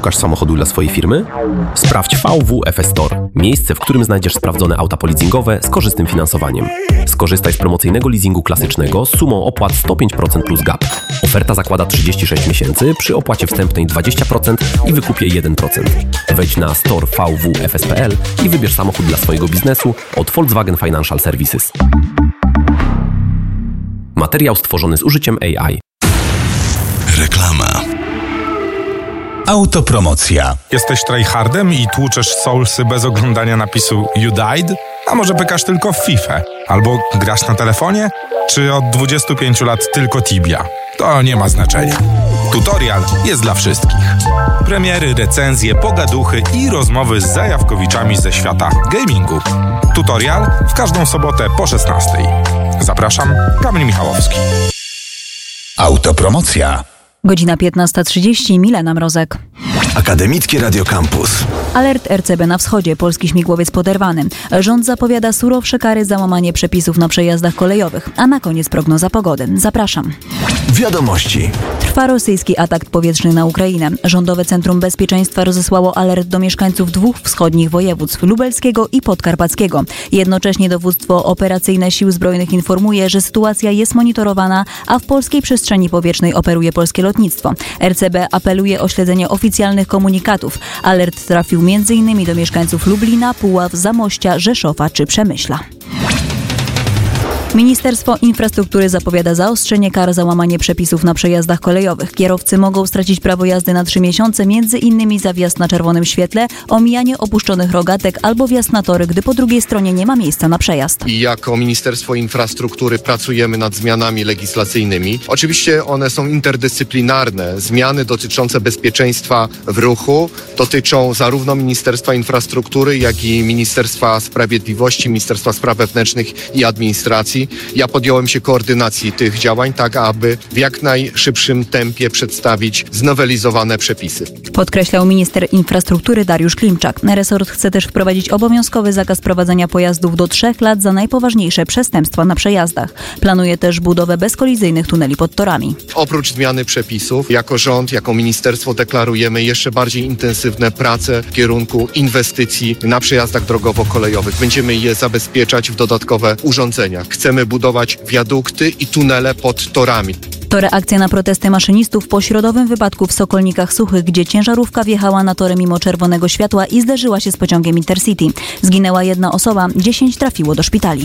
Szukasz samochodu dla swojej firmy? Sprawdź VWFS Store, miejsce, w którym znajdziesz sprawdzone auta poleasingowe z korzystnym finansowaniem. Skorzystaj z promocyjnego leasingu klasycznego z sumą opłat 105% plus gap. Oferta zakłada 36 miesięcy przy opłacie wstępnej 20% i wykupie 1%. Wejdź na store vwfs.pl i wybierz samochód dla swojego biznesu od Volkswagen Financial Services. Materiał stworzony z użyciem AI. Reklama. Autopromocja. Jesteś tryhardem i tłuczesz soulsy bez oglądania napisu You died? A może pykasz tylko w FIFA? Albo grasz na telefonie? Czy od 25 lat tylko Tibia? To nie ma znaczenia. Tutorial jest dla wszystkich. Premiery, recenzje, pogaduchy i rozmowy z zajawkowiczami ze świata gamingu. Tutorial w każdą sobotę po 16:00. Zapraszam, Kamil Michałowski. Autopromocja. Godzina 15:30, Milena Mrozek. Akademickie Radio Campus. Alert RCB na wschodzie, polski śmigłowiec poderwany. Rząd zapowiada surowsze kary za łamanie przepisów na przejazdach kolejowych. A na koniec prognoza pogody. Zapraszam. Wiadomości. Trwa rosyjski atak powietrzny na Ukrainę. Rządowe Centrum Bezpieczeństwa rozesłało alert do mieszkańców 2 wschodnich województw, lubelskiego i podkarpackiego. Jednocześnie dowództwo operacyjne Sił Zbrojnych informuje, że sytuacja jest monitorowana, a w polskiej przestrzeni powietrznej operuje polskie lotnictwo. RCB apeluje o śledzenie oficjalnych komunikatów. Alert trafił m.in. do mieszkańców Lublina, Puław, Zamościa, Rzeszowa czy Przemyśla. Ministerstwo Infrastruktury zapowiada zaostrzenie kar za łamanie przepisów na przejazdach kolejowych. Kierowcy mogą stracić prawo jazdy na 3 miesiące, m.in. za wjazd na czerwonym świetle, omijanie opuszczonych rogatek albo wjazd na tory, gdy po drugiej stronie nie ma miejsca na przejazd. I jako Ministerstwo Infrastruktury pracujemy nad zmianami legislacyjnymi. Oczywiście one są interdyscyplinarne. Zmiany dotyczące bezpieczeństwa w ruchu dotyczą zarówno Ministerstwa Infrastruktury, jak i Ministerstwa Sprawiedliwości, Ministerstwa Spraw Wewnętrznych i Administracji. Ja podjąłem się koordynacji tych działań, tak aby w jak najszybszym tempie przedstawić znowelizowane przepisy. Podkreślał minister infrastruktury Dariusz Klimczak. Resort chce też wprowadzić obowiązkowy zakaz prowadzenia pojazdów do 3 lat za najpoważniejsze przestępstwa na przejazdach. Planuje też budowę bezkolizyjnych tuneli pod torami. Oprócz zmiany przepisów, jako rząd, jako ministerstwo deklarujemy jeszcze bardziej intensywne prace w kierunku inwestycji na przejazdach drogowo-kolejowych. Będziemy je zabezpieczać w dodatkowe urządzenia. Chcemy budować wiadukty i tunele pod torami. To reakcja na protesty maszynistów po środowym wypadku w Sokolnikach Suchych, gdzie ciężarówka wjechała na tory mimo czerwonego światła i zderzyła się z pociągiem Intercity. Zginęła 1 osoba, 10 trafiło do szpitali.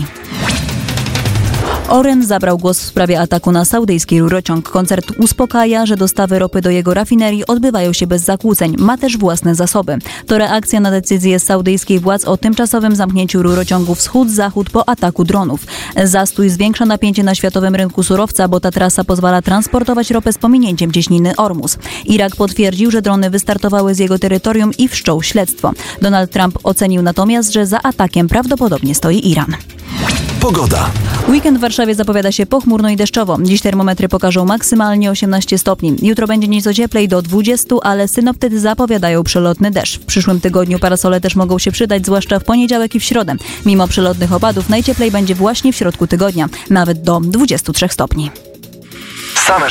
Orlen zabrał głos w sprawie ataku na saudyjski rurociąg. Koncern uspokaja, że dostawy ropy do jego rafinerii odbywają się bez zakłóceń. Ma też własne zasoby. To reakcja na decyzję saudyjskich władz o tymczasowym zamknięciu rurociągu wschód-zachód po ataku dronów. Zastój zwiększa napięcie na światowym rynku surowca, bo ta trasa pozwala transportować ropę z pominięciem cieśniny Ormus. Irak potwierdził, że drony wystartowały z jego terytorium i wszczął śledztwo. Donald Trump ocenił natomiast, że za atakiem prawdopodobnie stoi Iran. Pogoda. Weekend w Warszawie zapowiada się pochmurno i deszczowo. Dziś termometry pokażą maksymalnie 18 stopni. Jutro będzie nieco cieplej do 20, ale synoptycy zapowiadają przelotny deszcz. W przyszłym tygodniu parasole też mogą się przydać, zwłaszcza w poniedziałek i w środę. Mimo przelotnych opadów najcieplej będzie właśnie w środku tygodnia, nawet do 23 stopni.